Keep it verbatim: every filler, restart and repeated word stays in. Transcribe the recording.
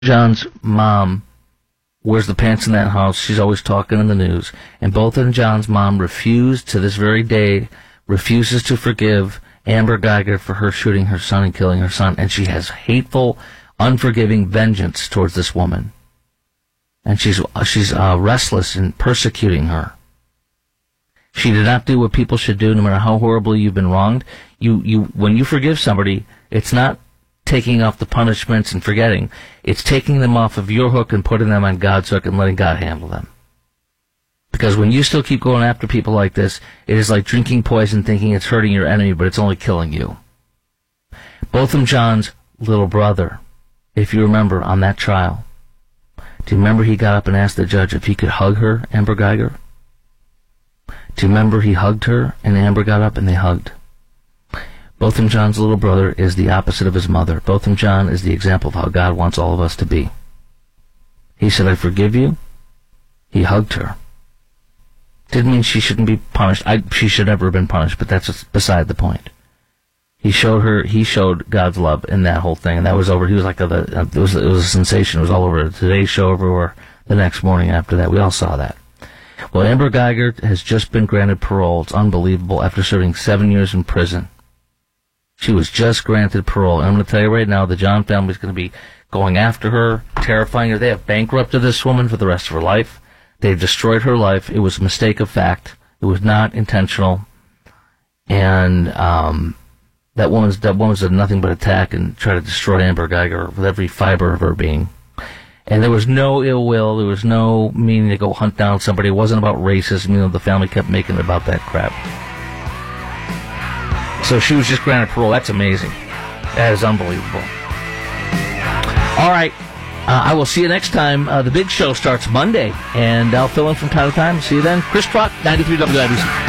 John's mom wears the pants in that house. She's always talking in the news. And both of John's mom refused, to this very day, refuses to forgive Amber Guyger for her shooting her son and killing her son. And she has hateful, unforgiving vengeance towards this woman. And she's she's uh, restless in persecuting her. She did not do what people should do, no matter how horribly you've been wronged. You, you, when you forgive somebody, it's not taking off the punishments and forgetting. It's taking them off of your hook and putting them on God's hook and letting God handle them. Because when you still keep going after people like this, it is like drinking poison thinking it's hurting your enemy, but it's only killing you. Botham Jean's little brother, if you remember, on that trial, do you remember he got up and asked the judge if he could hug her, Amber Guyger? Do you remember he hugged her and Amber got up and they hugged? Botham Jean's little brother is the opposite of his mother. Botham Jean is the example of how God wants all of us to be. He said, I forgive you. He hugged her. Didn't mean she shouldn't be punished. I, she should never have been punished, but that's beside the point. He showed her, he showed God's love in that whole thing, and that was over. He was like, a, a, it was, it was a sensation. It was all over Today's Show everywhere the next morning after that. We all saw that. Well, Amber Guyger has just been granted parole. It's unbelievable, after serving seven years in prison. She was just granted parole. And I'm going to tell you right now, the John family is going to be going after her, terrifying her. They have bankrupted this woman for the rest of her life. They've destroyed her life. It was a mistake of fact. It was not intentional. And um, that woman's that woman's did nothing but attack and try to destroy Amber Guyger with every fiber of her being. And there was no ill will. There was no meaning to go hunt down somebody. It wasn't about racism. You know, the family kept making it about that crap. So she was just granted parole. That's amazing. That is unbelievable. All right. Uh, I will see you next time. Uh, the big show starts Monday, and I'll fill in from time to time. See you then. Chris Trott, ninety-three W I B C.